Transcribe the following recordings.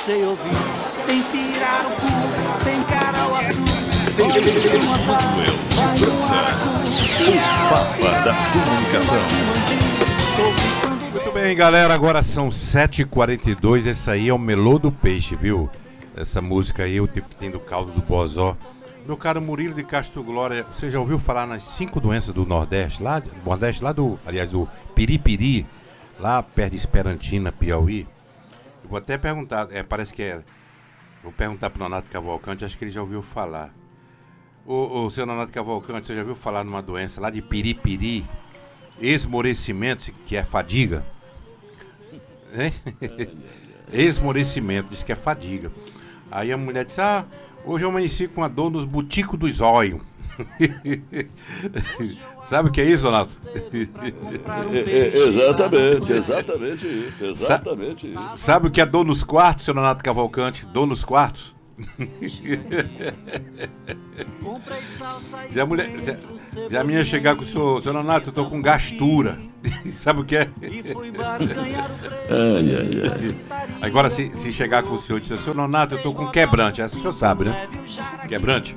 sei ouvir. Tem pirarucu, tem carauaçu, tem Manuel de França, o Papa da Comunicação. Muito bem, galera, agora são 7h42, esse aí é o Melô do Peixe, viu? Essa música aí, o Tiftim do Caldo do Bozó. Meu caro Murilo de Castro Glória, você já ouviu falar nas 5 doenças do Nordeste? Lá do Piripiri, lá perto de Esperantina, Piauí. Eu vou até perguntar, parece que é... Vou perguntar pro Nonato Cavalcante, acho que ele já ouviu falar. O seu Nonato Cavalcante, você já ouviu falar numa doença lá de Piripiri? Esmorecimento, que é fadiga. Esmorecimento, diz que é fadiga. Aí a mulher disse, hoje eu amanheci com a dor nos buticos dos olhos. Sabe o que é isso, Donato? Exatamente isso. Sabe o que é dor nos quartos, seu Donato Cavalcante? Dor nos quartos? Já a menina chegar com o seu Nonato, eu tô com gastura. Sabe o que é? Agora se chegar com o senhor e disser, seu Nonato, eu tô com quebrante. Essa o senhor sabe, né? Quebrante?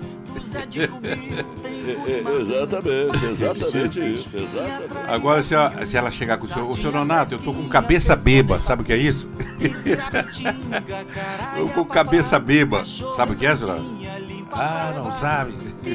Exatamente isso. Agora se ela chegar com o senhor Nonato, eu tô com cabeça beba. Sabe o que é isso? Eu com cabeça beba. Sabe o que é, senhor? Não sabe.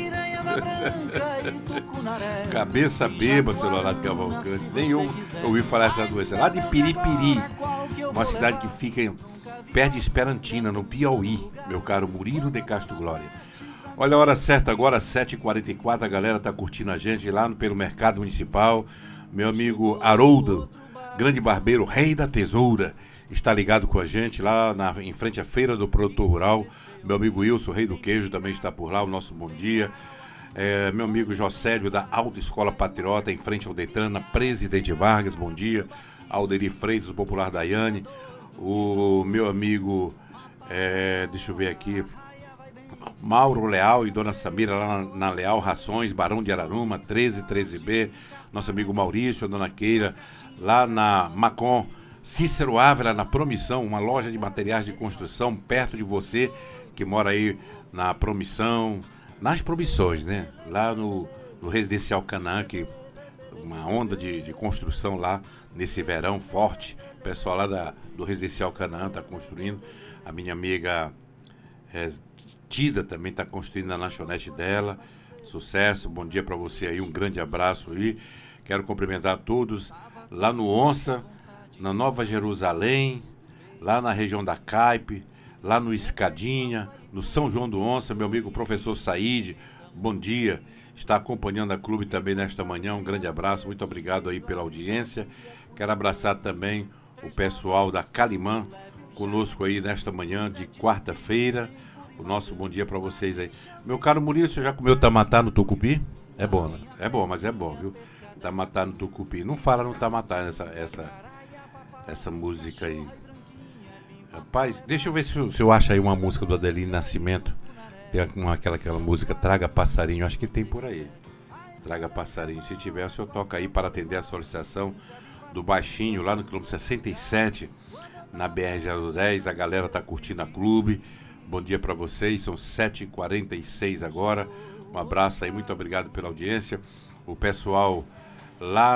Cabeça beba, seu Nonato Cavalcante. Nem eu ouvi falar essa doença. Lá de Piripiri, uma cidade que fica perto de Esperantina, no Piauí, meu caro Murilo de Castro Glória. Olha a hora certa agora, 7h44, a galera tá curtindo a gente lá pelo Mercado Municipal. Meu amigo Haroldo, grande barbeiro, rei da tesoura, está ligado com a gente lá em frente à Feira do Produtor Rural. Meu amigo Wilson, rei do queijo, também está por lá, o nosso bom dia. Meu amigo Jocélio, da Alta Escola Patriota, em frente ao Detran, na Presidente Vargas, bom dia. Alderi Freitas, o Popular Daiane. O meu amigo, deixa eu ver aqui, Mauro Leal e Dona Samira lá na Leal Rações, Barão de Araruma, 13B. Nosso amigo Maurício, a Dona Keira, lá na Macon. Cícero Ávila, na Promissão, uma loja de materiais de construção perto de você, que mora aí na Promissão, nas Promissões, né? Lá no Residencial Canaã, que uma onda de construção lá nesse verão forte. O pessoal lá do Residencial Canaã está construindo. A minha amiga Tida também está construindo na lanchonete dela. Sucesso, bom dia para você aí, um grande abraço aí. Quero cumprimentar a todos lá no Onça, na Nova Jerusalém, lá na região da Caipe, lá no Escadinha, no São João do Onça, meu amigo professor Saíde, bom dia, está acompanhando a clube também nesta manhã, um grande abraço, muito obrigado aí pela audiência. Quero abraçar também o pessoal da Calimã, conosco aí nesta manhã de quarta-feira. O nosso bom dia para vocês aí. Meu caro Murilo, você já comeu tamatá no tucupi? É bom, né? É bom, mas é bom, viu? Tamatá no tucupi. Não fala no tamatá essa música aí. Rapaz, deixa eu ver se eu acho aí uma música do Adelino Nascimento. Tem aquela música Traga Passarinho, acho que tem por aí. Traga Passarinho. Se tiver, o senhor toca aí para atender a solicitação do Baixinho, lá no quilômetro 67, na BR-010. A galera tá curtindo a clube. Bom dia para vocês, são 7h46 agora. Um abraço aí, muito obrigado pela audiência. O pessoal lá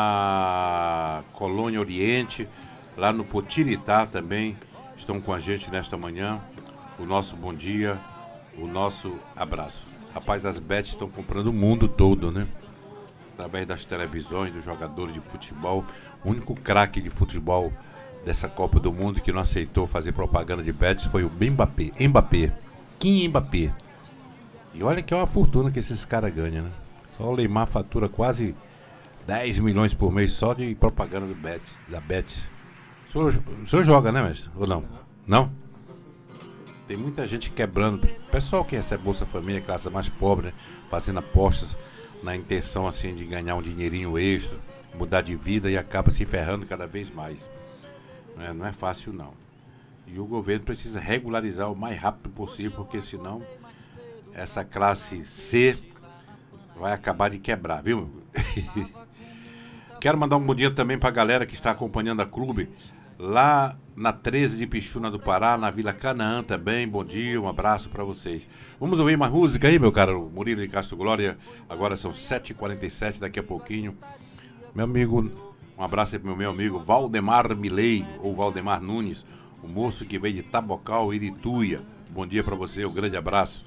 na Colônia Oriente, lá no Potiritá também, estão com a gente nesta manhã. O nosso bom dia, o nosso abraço. Rapaz, as bets estão comprando o mundo todo, né? Através das televisões, dos jogadores de futebol. O único craque de futebol dessa Copa do Mundo que não aceitou fazer propaganda de bets foi o Mbappé. Kim Mbappé. E olha que é uma fortuna que esses caras ganham, né? Só o Neymar fatura quase 10 milhões por mês só de propaganda da Bets. O senhor joga, né, mestre? Ou não? Não? Tem muita gente quebrando. Pessoal que recebe Bolsa Família, classe mais pobre, né? Fazendo apostas na intenção assim de ganhar um dinheirinho extra, mudar de vida e acaba se ferrando cada vez mais. Não é fácil não. E o governo precisa regularizar o mais rápido possível, porque senão essa classe C vai acabar de quebrar, viu? Quero mandar um bom dia também para a galera que está acompanhando a clube lá na 13 de Pixuna do Pará, na Vila Canaã também. Bom dia, um abraço para vocês. Vamos ouvir mais música aí, meu caro Murilo de Castro Glória. Agora são 7h47, daqui a pouquinho. Meu amigo, um abraço aí pro meu amigo Valdemar Milei, ou Valdemar Nunes, o moço que veio de Tabocal, Irituia. Bom dia para você, um grande abraço.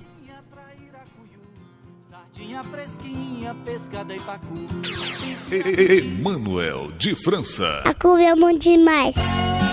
Fresquinha, pescada e pacu. Emanuel de França. A cuba é bom demais.